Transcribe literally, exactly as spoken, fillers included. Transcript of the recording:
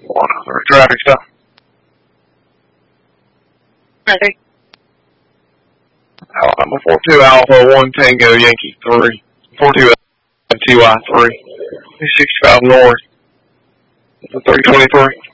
one oh three. Traffic stop. Ready. Alabama four two Alpha one Tango Yankee three. four two T Y three. sixty-five north. three twenty-three.